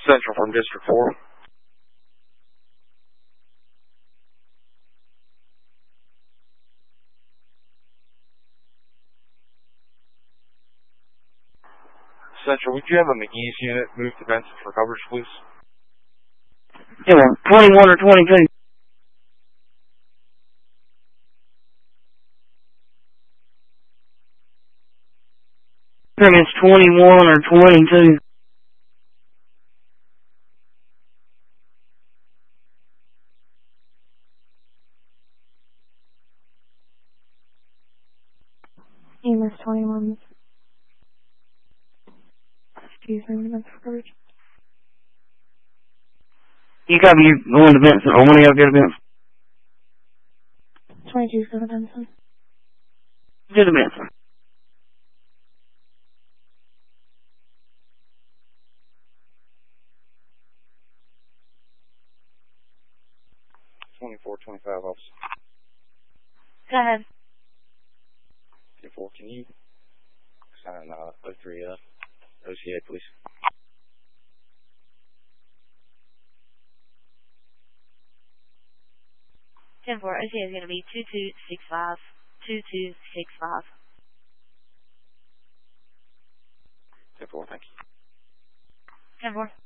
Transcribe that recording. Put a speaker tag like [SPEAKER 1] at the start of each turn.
[SPEAKER 1] Central from District 4. Central, would you have a McGee's unit move to Benson for coverage, please?
[SPEAKER 2] Yeah, 21 or 22. I think it's 21 or 22.
[SPEAKER 3] EMS 21. Excuse me, that's for coverage.
[SPEAKER 2] You copy you going to Benson, or when do y'all go to Benson?
[SPEAKER 3] 22 for the Benson.
[SPEAKER 2] To the Benson.
[SPEAKER 1] officer.
[SPEAKER 3] Go ahead.
[SPEAKER 1] 24, can you sign 03 OCA, please?
[SPEAKER 4] Ten 4, OCA is going to be 2265. 2265.
[SPEAKER 1] 10-4, thank you.
[SPEAKER 4] 10 4.